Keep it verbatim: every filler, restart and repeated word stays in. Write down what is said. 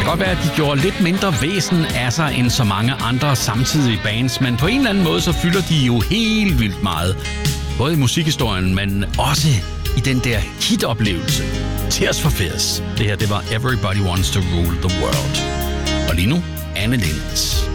godt være, at de gjorde lidt mindre væsen af sig end så mange andre samtidige bands, men på en eller anden måde, så fylder de jo helt vildt meget. Både i musikhistorien, men også i den der hit-oplevelse. Tears for Fears. Det her, det var Everybody Wants to Rule the World. Og lige nu, Anne Linds.